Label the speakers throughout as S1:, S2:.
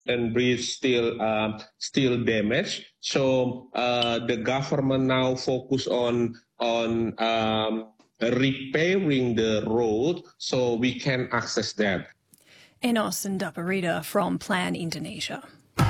S1: and bridge still damaged. So the government now focus on repairing the road so we can access that.
S2: Enos Ndaparida from Plan Indonesia.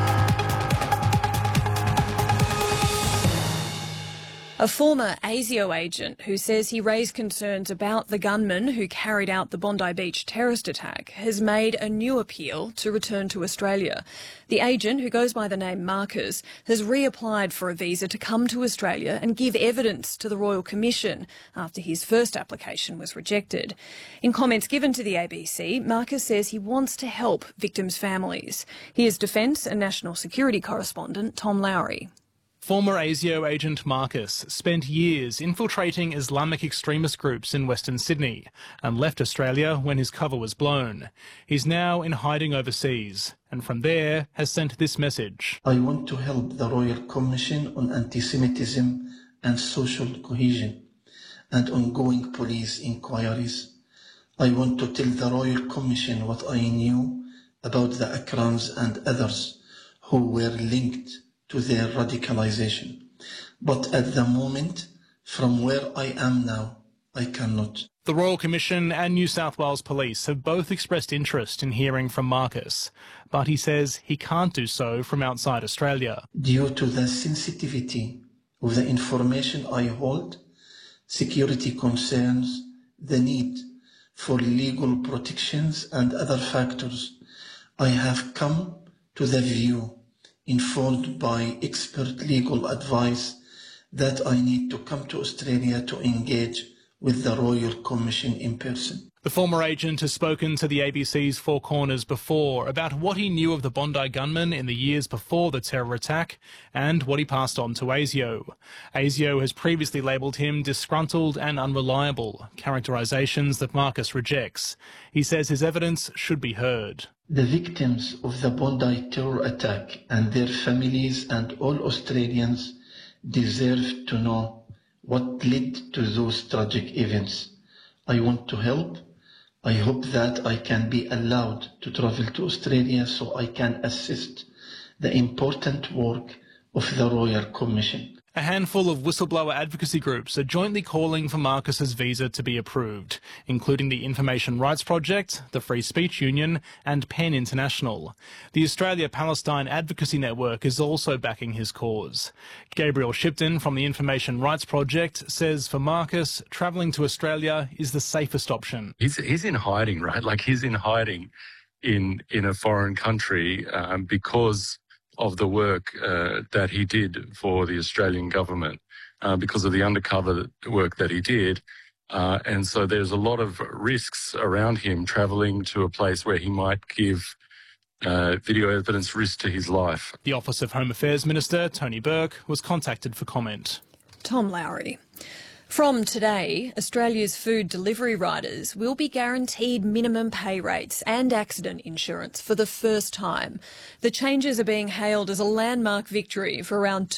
S2: A former ASIO agent who says he raised concerns about the gunman who carried out the Bondi Beach terrorist attack has made a new appeal to return to Australia. The agent, who goes by the name Marcus, has reapplied for a visa to come to Australia and give evidence to the Royal Commission after his first application was rejected. In comments given to the ABC, Marcus says he wants to help victims' families. Here's Defence and National Security correspondent Tom Lowry.
S3: Former ASIO agent Marcus spent years infiltrating Islamic extremist groups in Western Sydney and left Australia when his cover was blown. He's now in hiding overseas and from there has sent this message.
S4: I want to help the Royal Commission on Anti-Semitism and Social Cohesion and ongoing police inquiries. I want to tell the Royal Commission what I knew about the Akrams and others who were linked to their radicalization. But at the moment, from where I am now, I cannot.
S3: The Royal Commission and New South Wales Police have both expressed interest in hearing from Marcus, but he says he can't do so from outside Australia.
S4: Due to the sensitivity of the information I hold, security concerns, the need for legal protections and other factors, I have come to the view, informed by expert legal advice, that I need to come to Australia to engage with the Royal Commission in person.
S3: The former agent has spoken to the ABC's Four Corners before about what he knew of the Bondi gunman in the years before the terror attack and what he passed on to ASIO. ASIO has previously labelled him disgruntled and unreliable, characterisations that Marcus rejects. He says his evidence should be heard.
S4: The victims of the Bondi terror attack and their families and all Australians deserve to know what led to those tragic events. I want to help. I hope that I can be allowed to travel to Australia so I can assist the important work of the Royal Commission.
S3: A handful of whistleblower advocacy groups are jointly calling for Marcus's visa to be approved, including the Information Rights Project, the Free Speech Union and PEN International. The Australia-Palestine Advocacy Network is also backing his cause. Gabriel Shipton from the Information Rights Project says for Marcus, travelling to Australia is the safest option.
S5: He's in hiding, right? Like he's in hiding in a foreign country because of the work that he did for the Australian government, because of the undercover work that he did. And so there's a lot of risks around him travelling to a place where he might give video evidence risk to his life.
S3: The Office of Home Affairs Minister, Tony Burke, was contacted for comment.
S2: Tom Lowry. From today, Australia's food delivery riders will be guaranteed minimum pay rates and accident insurance for the first time. The changes are being hailed as a landmark victory for around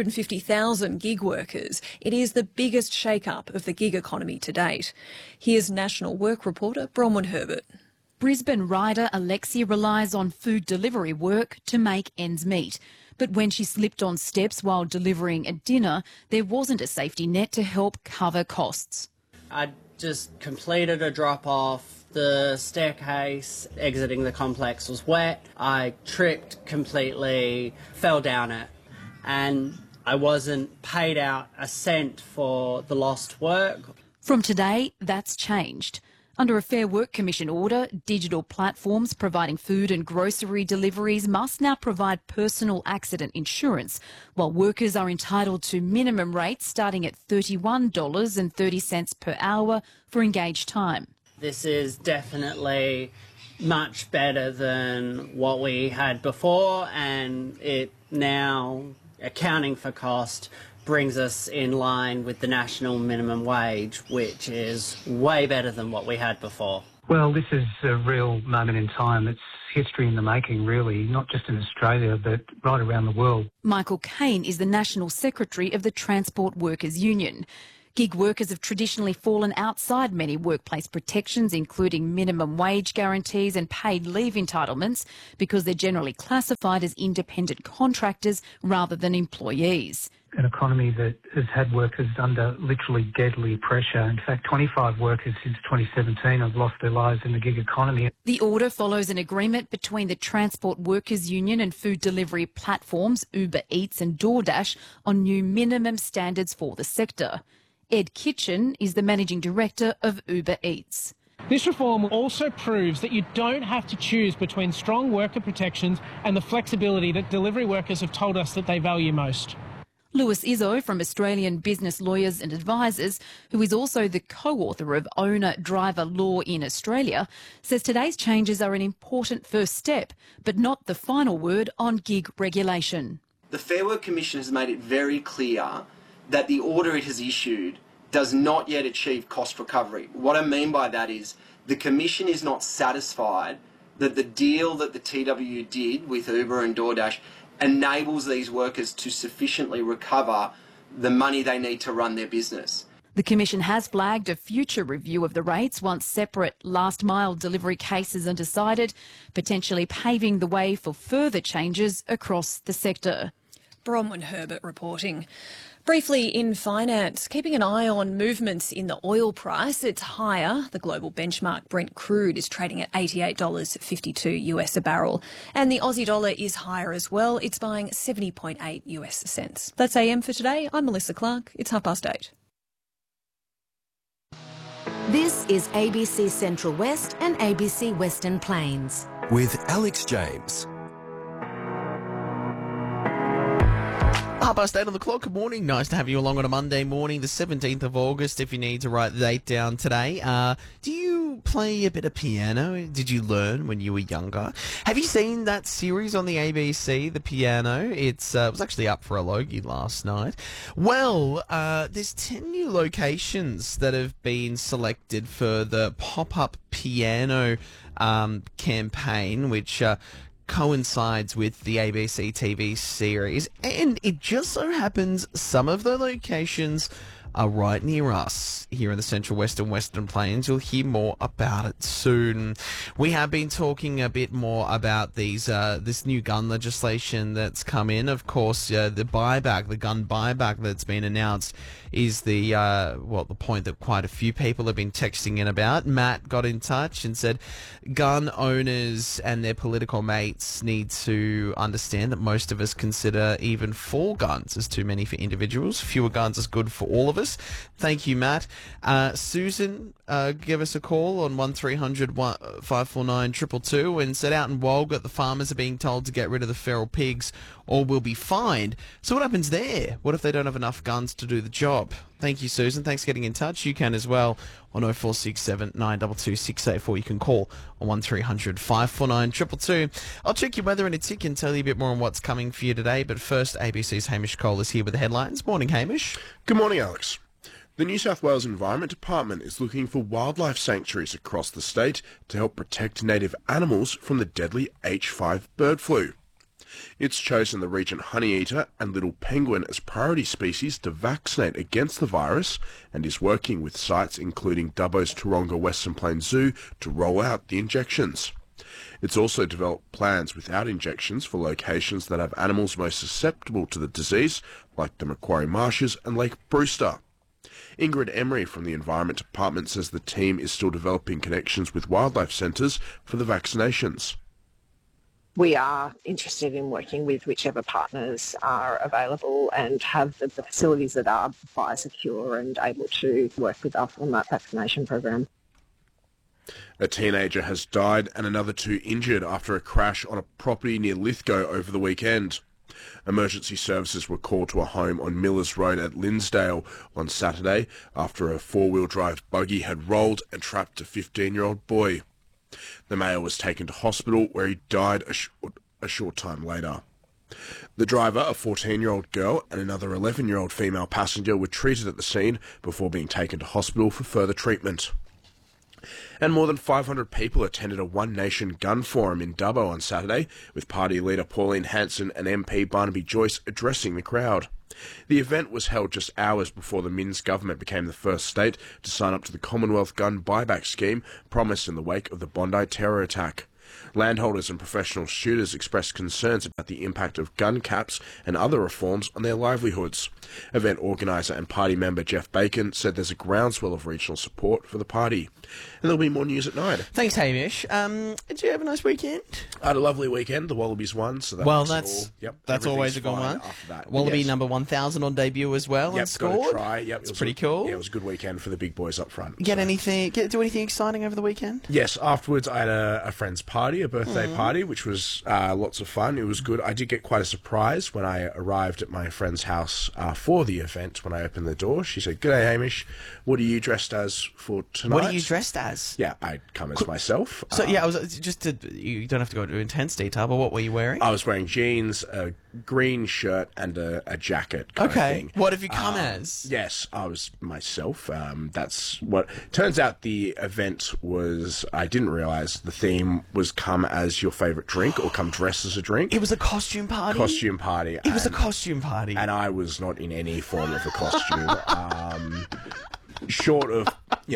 S2: 250,000 gig workers. It is the biggest shake-up of the gig economy to date. Here's National Work reporter Bronwyn Herbert.
S6: Brisbane rider Alexia relies on food delivery work to make ends meet. But when she slipped on steps while delivering a dinner, there wasn't a safety net to help cover costs.
S7: I just completed a drop-off. The staircase exiting the complex was wet. I tripped completely, fell down it, and I wasn't paid out a cent for the lost work.
S6: From today, that's changed. Under a Fair Work Commission order, digital platforms providing food and grocery deliveries must now provide personal accident insurance, while workers are entitled to minimum rates starting at $31.30 per hour for engaged time.
S7: This is definitely much better than what we had before, and it now, accounting for cost, brings us in line with the national minimum wage, which is way better than what we had before.
S8: Well, this is a real moment in time. It's history in the making, really, not just in Australia, but right around the world.
S6: Michael Caine is the National Secretary of the Transport Workers Union. Gig workers have traditionally fallen outside many workplace protections, including minimum wage guarantees and paid leave entitlements, because they're generally classified as independent contractors rather than employees.
S8: An economy that has had workers under literally deadly pressure. In fact, 25 workers since 2017 have lost their lives in the gig economy.
S6: The order follows an agreement between the Transport Workers Union and food delivery platforms Uber Eats and DoorDash on new minimum standards for the sector. Ed Kitchen is the managing director of Uber Eats.
S9: This reform also proves that you don't have to choose between strong worker protections and the flexibility that delivery workers have told us that they value most.
S6: Lewis Izzo from Australian Business Lawyers and Advisors, who is also the co-author of Owner-Driver Law in Australia, says today's changes are an important first step, but not the final word on gig regulation.
S10: The Fair Work Commission has made it very clear that the order it has issued does not yet achieve cost recovery. What I mean by that is the Commission is not satisfied that the deal that the TWU did with Uber and DoorDash enables these workers to sufficiently recover the money they need to run their business.
S6: The Commission has flagged a future review of the rates once separate last-mile delivery cases are decided, potentially paving the way for further changes across the sector.
S2: Bronwyn Herbert reporting. Briefly in finance, keeping an eye on movements in the oil price. It's higher. The global benchmark Brent crude is trading at $88.52 US a barrel. And the Aussie dollar is higher as well. It's buying 70.8 US cents. That's AM for today. I'm Melissa Clark. It's 8:30.
S11: This is ABC Central West and ABC Western Plains.
S12: With Alex James.
S13: 8:30 on the clock. Good morning. Nice to have you along on a Monday morning, the 17th of August, if you need to write the date down today. Do you play a bit of piano? Did you learn when you were younger? Have you seen that series on the ABC, The Piano? It was actually up for a Logie last night. Well, there's 10 new locations that have been selected for the pop-up piano campaign, which coincides with the ABC TV series, and it just so happens some of the locations are right near us here in the Central West and Western Plains. You'll hear more about it soon. We have been talking a bit more about this new gun legislation that's come in. Of course, the gun buyback that's been announced is the point that quite a few people have been texting in about. Matt got in touch and said gun owners and their political mates need to understand that most of us consider even 4 guns as too many for individuals. Fewer guns is good for all of us. Thank you, Matt. Susan, give us a call on 1300 549 222 and said out in Walgett the farmers are being told to get rid of the feral pigs or will be fined. So what happens there? What if they don't have enough guns to do the job? Thank you, Susan. Thanks for getting in touch. You can as well on 0467 922 684. You can call on 1300 549 222. I'll check your weather in a tick and tell you a bit more on what's coming for you today. But first, ABC's Hamish Cole is here with the headlines. Morning, Hamish.
S14: Good morning, Alex. The New South Wales Environment Department is looking for wildlife sanctuaries across the state to help protect native animals from the deadly H5 bird flu. It's chosen the regent honeyeater and little penguin as priority species to vaccinate against the virus and is working with sites including Dubbo's Taronga Western Plains Zoo to roll out the injections. It's also developed plans without injections for locations that have animals most susceptible to the disease, like the Macquarie Marshes and Lake Brewster. Ingrid Emery from the Environment Department says the team is still developing connections with wildlife centres for the vaccinations.
S15: We are interested in working with whichever partners are available and have the facilities that are biosecure and able to work with us on that vaccination program.
S14: A teenager has died and another 2 injured after a crash on a property near Lithgow over the weekend. Emergency services were called to a home on Millers Road at Linsdale on Saturday after a 4-wheel drive buggy had rolled and trapped a 15-year-old boy. The male was taken to hospital where he died a short time later. The driver, a 14-year-old girl, and another 11-year-old female passenger were treated at the scene before being taken to hospital for further treatment. And more than 500 people attended a One Nation gun forum in Dubbo on Saturday, with party leader Pauline Hanson and MP Barnaby Joyce addressing the crowd. The event was held just hours before the Minns government became the first state to sign up to the Commonwealth gun buyback scheme promised in the wake of the Bondi terror attack. Landholders and professional shooters expressed concerns about the impact of gun caps and other reforms on their livelihoods. Event organiser and party member Jeff Bacon said there's a groundswell of regional support for the party. And there'll be more news at 9.
S13: Thanks, Hamish. Did you have a nice weekend?
S14: I had a lovely weekend. The Wallabies won, so
S13: that's always a good one. Wallaby number 1,000 on debut as well and scored.
S14: Got a try.
S13: It's pretty cool.
S14: Yeah, it was a good weekend for the big boys up front.
S13: Do anything exciting over the weekend?
S14: Yes, afterwards I had a friend's party, a birthday party, which was lots of fun. It was good. I did get quite a surprise when I arrived at my friend's house for the event. When I opened the door, she said, "G'day, Hamish. What are you dressed as for tonight?"
S13: What are you dressed as?
S14: Yeah, I'd come as myself.
S13: So I was you don't have to go into intense detail, but what were you wearing?
S14: I was wearing jeans, a green shirt, and a jacket. Kind of thing.
S13: What have you come as?
S14: Yes, I was myself. That's what turns out. The event was. I didn't realise the theme was come as your favourite drink or come dressed as a drink.
S13: It was a costume party. It was a costume party,
S14: and I was not in any form of a costume. Short of,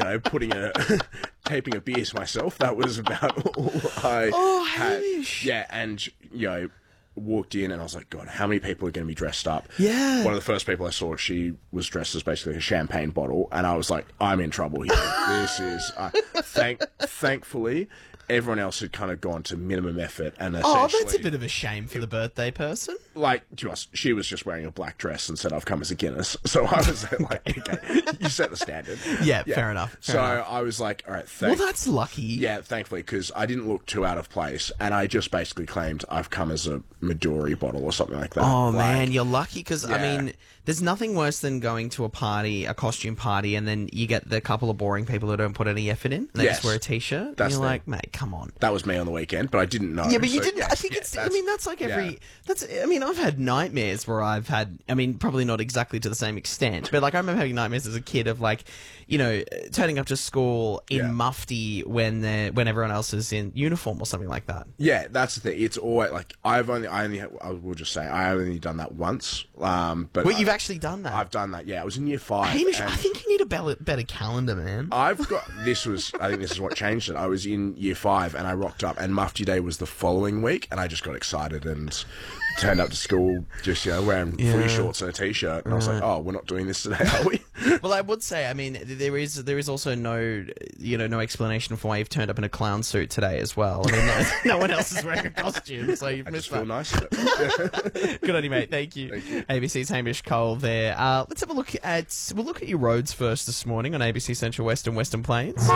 S14: taping a beer to myself, that was about all I had.
S13: Hamish.
S14: Yeah, and, walked in and I was like, God, how many people are going to be dressed up?
S13: Yeah.
S14: One of the first people I saw, she was dressed as basically a champagne bottle, and I was like, I'm in trouble here. This is... thankfully... Everyone else had kind of gone to minimum effort and essentially...
S13: that's a bit of a shame for the birthday person.
S14: She was just wearing a black dress and said, I've come as a Guinness. So I was like, okay, you set the standard.
S13: Yeah, fair enough.
S14: I was like, all right,
S13: well, that's lucky.
S14: Yeah, thankfully, because I didn't look too out of place, and I just basically claimed I've come as a Midori bottle or something like that.
S13: Oh, man, you're lucky, because, I mean... There's nothing worse than going to a costume party, and then you get the couple of boring people who don't put any effort in. They just wear a t-shirt. And you're like, mate, come on.
S14: That was me on the weekend, but I didn't know.
S13: Yeah, but you didn't. I think that's like every. I've had nightmares where I've had. Probably not exactly to the same extent, but I remember having nightmares as a kid of turning up to school in mufti when everyone else is in uniform or something like that.
S14: Yeah, that's the thing. It's always I will just say I only done that once. But
S13: you've actually done that?
S14: I've done that. Yeah, I was in year 5.
S13: Hamish, I think you need a better calendar, man.
S14: I've got I think this is what changed it. I was in year 5 and I rocked up, and Mufti Day was the following week, and I just got excited and turned up to school just wearing footy shorts and a t-shirt, and I was like, oh, we're not doing this today, are we?
S13: Well, I would say, there is also no explanation for why you've turned up in a clown suit today as well. No one else is wearing a costume, so you've missed that.
S14: I just feel nice.
S13: Good on you, mate. Thank you. ABC's Hamish Cole there. Let's have a look at your roads first this morning on ABC Central West and Western Plains.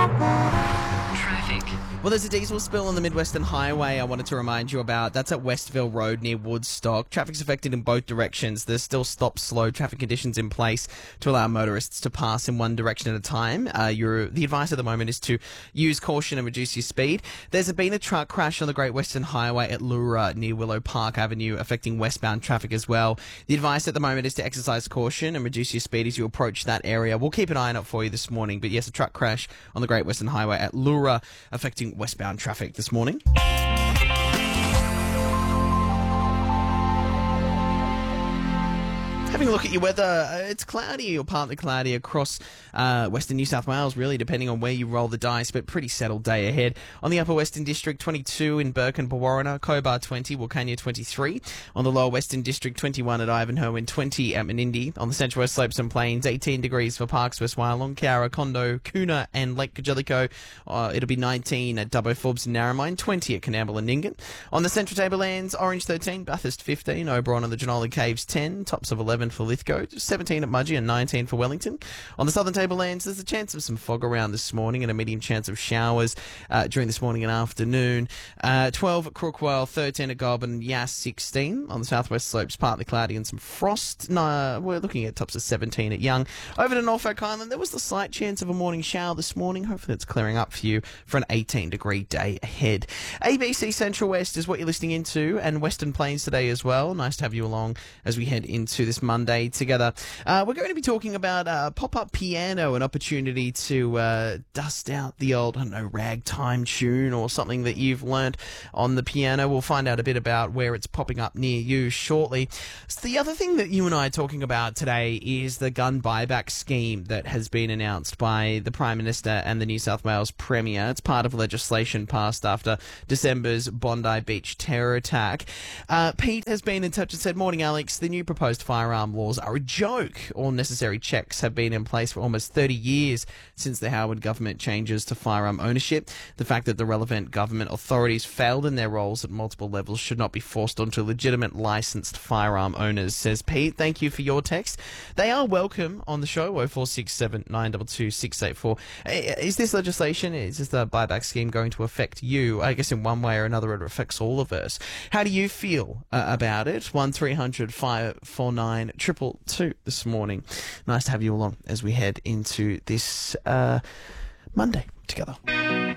S13: Traffic. Well, there's a diesel spill on the Mid-Western Highway I wanted to remind you about. That's at Westville Road near Woodstock. Traffic's affected in both directions. There's still stop-slow traffic conditions in place to allow motorists to pass in one direction at a time. The advice at the moment is to use caution and reduce your speed. There's been a truck crash on the Great Western Highway at Lura near Willow Park Avenue, affecting westbound traffic as well. The advice at the moment is to exercise caution and reduce your speed as you approach that area. We'll keep an eye on it for you this morning. But yes, a truck crash on the Great Western Highway at Lura, affecting westbound traffic this morning. Having a look at your weather, it's cloudy or partly cloudy across western New South Wales, really, depending on where you roll the dice, but pretty settled day ahead. On the Upper Western District, 22 in Burke and Bawarrina, Cobar 20, Wilcannia 23. On the Lower Western District, 21 at Ivanhoe and 20 at Menindee. On the Central West Slopes and Plains, 18 degrees for Parks West Wyalong, Cowra, Condo, Coona and Lake Kajelico. It'll be 19 at Dubbo, Forbes and Narromine, 20 at Coonamble and Nyngan. On the Central Tablelands, Orange 13, Bathurst 15, Oberon and the Genola Caves 10, tops of 11 for Lithgow, 17 at Mudgee and 19 for Wellington. On the Southern Tablelands, there's a chance of some fog around this morning and a medium chance of showers during this morning and afternoon. 12 at Crookwell, 13 at Goulburn, Yass 16. On the southwest slopes, partly cloudy and some frost. We're looking at tops of 17 at Young. Over to Norfolk Island, there was the slight chance of a morning shower this morning. Hopefully it's clearing up for you for an 18-degree day ahead. ABC Central West is what you're listening into, and Western Plains today as well. Nice to have you along as we head into this Monday. Monday together. We're going to be talking about pop-up piano, an opportunity to dust out the old, ragtime tune or something that you've learnt on the piano. We'll find out a bit about where it's popping up near you shortly. So the other thing that you and I are talking about today is the gun buyback scheme that has been announced by the Prime Minister and the New South Wales Premier. It's part of legislation passed after December's Bondi Beach terror attack. Pete has been in touch and said, "Morning, Alex. The new proposed firearm laws are a joke. All necessary checks have been in place for almost 30 years since the Howard government changes to firearm ownership. The fact that the relevant government authorities failed in their roles at multiple levels should not be forced onto legitimate licensed firearm owners," says Pete. Thank you for your text. They are welcome on the show, 0467 922 684. Is this legislation, is this the buyback scheme going to affect you? I guess in one way or another it affects all of us. How do you feel about it? 1300 549 222 this morning. Nice to have you along as we head into this Monday together.